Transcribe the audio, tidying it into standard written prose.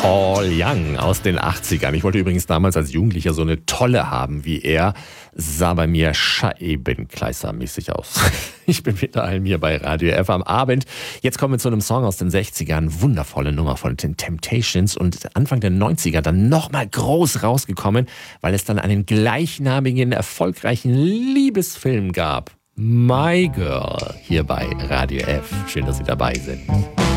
Paul Young aus den 80ern. Ich wollte übrigens damals als Jugendlicher so eine Tolle haben wie er. Sah bei mir Scheibenkleister-mäßig aus. Ich bin mit allem hier bei Radio F am Abend. Jetzt kommen wir zu einem Song aus den 60ern. Wundervolle Nummer von den Temptations. Und Anfang der 90er dann nochmal groß rausgekommen, weil es dann einen gleichnamigen, erfolgreichen Liebesfilm gab. My Girl, hier bei Radio F. Schön, dass Sie dabei sind.